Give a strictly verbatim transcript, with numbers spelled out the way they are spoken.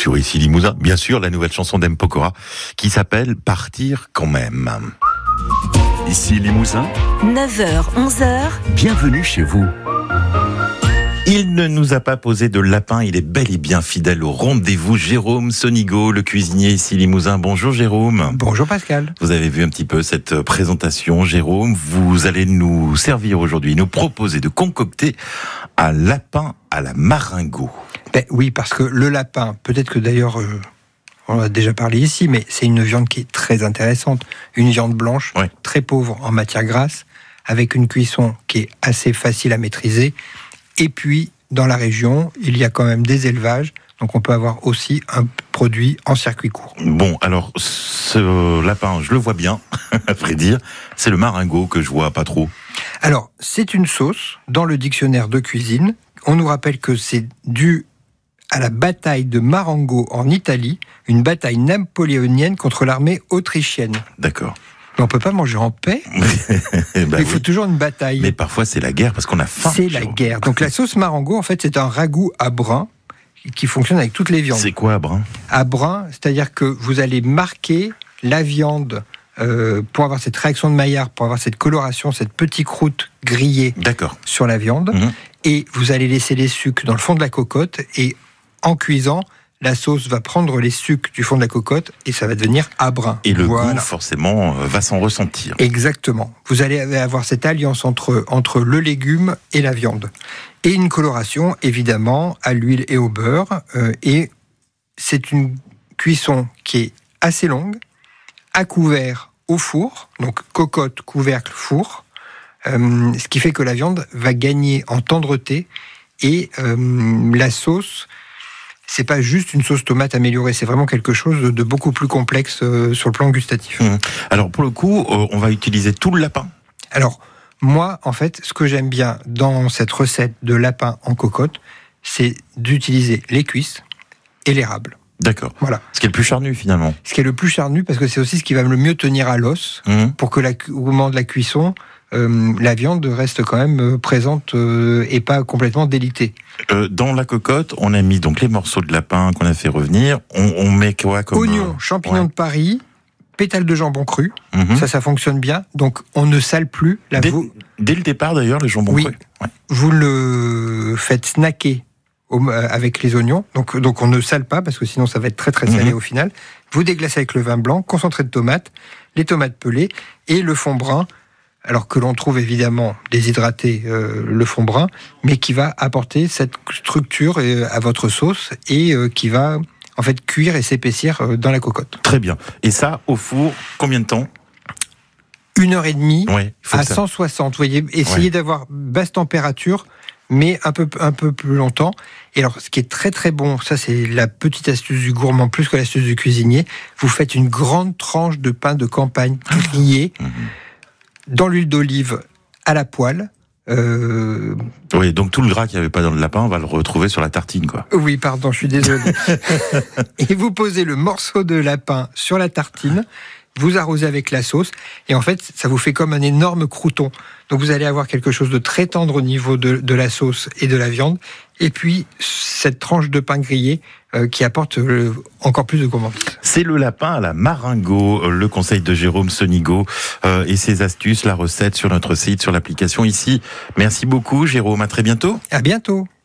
sur Ici Limousin, bien sûr, la nouvelle chanson d'M. Pokora qui s'appelle Partir quand même. Ici Limousin, neuf heures, onze heures. Bienvenue chez vous. Il ne nous a pas posé de lapin, il est bel et bien fidèle au rendez-vous. Jérôme Sonigo, le cuisinier ici Limousin. Bonjour Jérôme. Bonjour Pascal. Vous avez vu un petit peu cette présentation, Jérôme. Vous allez nous servir aujourd'hui, nous proposer de concocter un lapin à la marengo. Ben oui, parce que le lapin, peut-être que d'ailleurs, euh, on en a déjà parlé ici, mais c'est une viande qui est très intéressante. Une viande blanche, Ouais. très pauvre en matière grasse, avec une cuisson qui est assez facile à maîtriser. Et puis, dans la région, il y a quand même des élevages, donc on peut avoir aussi un produit en circuit court. Bon, alors, ce lapin, je le vois bien, à vrai dire, c'est le marengo que je vois pas trop. Alors, c'est une sauce dans le dictionnaire de cuisine. On nous rappelle que c'est dû à la bataille de Marengo en Italie, une bataille napoléonienne contre l'armée autrichienne. D'accord. Mais on peut pas manger en paix, Bah il faut oui. toujours une bataille. Mais parfois c'est la guerre parce qu'on a faim. C'est la Jérôme. guerre. Donc la sauce Marengo, en fait, c'est un ragoût à brun qui fonctionne avec toutes les viandes. C'est quoi, Brun? À brun, c'est-à-dire que vous allez marquer la viande euh, pour avoir cette réaction de Maillard, pour avoir cette coloration, cette petite croûte grillée D'accord. sur la viande, Mhm. et vous allez laisser les sucs dans le fond de la cocotte, et en cuisant, la sauce va prendre les sucs du fond de la cocotte et ça va devenir à brun. Et le Voilà. goût, forcément, euh, va s'en ressentir. Exactement. Vous allez avoir cette alliance entre, entre le légume et la viande. Et une coloration, évidemment, à l'huile et au beurre. Euh, et c'est une cuisson qui est assez longue, à couvert au four, donc cocotte, couvercle, four. Euh, ce qui fait que la viande va gagner en tendreté. Et euh, la sauce, c'est pas juste une sauce tomate améliorée, c'est vraiment quelque chose de beaucoup plus complexe euh, sur le plan gustatif. Mmh. Alors pour le coup, euh, on va utiliser tout le lapin. Alors, moi, en fait, ce que j'aime bien dans cette recette de lapin en cocotte, c'est d'utiliser les cuisses et l'érable. D'accord. Voilà. Ce qui est le plus charnu finalement. Ce qui est le plus charnu, parce que c'est aussi ce qui va le mieux tenir à l'os, Mmh. pour que la, au moment de la cuisson, euh, la viande reste quand même euh, présente euh, et pas complètement délitée. Euh, dans la cocotte, on a mis donc les morceaux de lapin qu'on a fait revenir. On, on met quoi comme Oignons, euh, champignons ouais. de Paris, pétales de jambon cru, Mhm. ça, ça fonctionne bien. Donc, on ne sale plus. La Dès, veau- dès le départ d'ailleurs, les jambons Oui. crus. Ouais. Vous le faites snacker au- euh, avec les oignons, donc, donc on ne sale pas, parce que sinon ça va être très très salé Mhm. au final. Vous déglacez avec le vin blanc, concentré de tomates, les tomates pelées et le fond brun, alors que l'on trouve évidemment déshydraté euh, le fond brun, mais qui va apporter cette structure euh, à votre sauce et euh, qui va en fait cuire et s'épaissir euh, dans la cocotte. Très bien. Et ça, au four, combien de temps? Une heure et demie Ouais, il faut à que ça- cent soixante. Vous voyez, essayez Ouais. d'avoir basse température, mais un peu, un peu plus longtemps. Et alors, ce qui est très très bon, ça c'est la petite astuce du gourmand, plus que l'astuce du cuisinier, vous faites une grande tranche de pain de campagne grillé Mhm. dans l'huile d'olive à la poêle. Euh, Oui, donc tout le gras qu'il n'y avait pas dans le lapin, on va le retrouver sur la tartine, quoi. Oui, pardon, je suis désolé. Et vous posez le morceau de lapin sur la tartine, vous arrosez avec la sauce, et en fait, ça vous fait comme un énorme crouton. Donc vous allez avoir quelque chose de très tendre au niveau de, de la sauce et de la viande, et puis cette tranche de pain grillé euh, qui apporte euh, encore plus de gourmandise. C'est le lapin à la marengo, le conseil de Jérôme Sonigo euh, et ses astuces, la recette sur notre site, sur l'application ici. Merci beaucoup Jérôme, à très bientôt. À bientôt.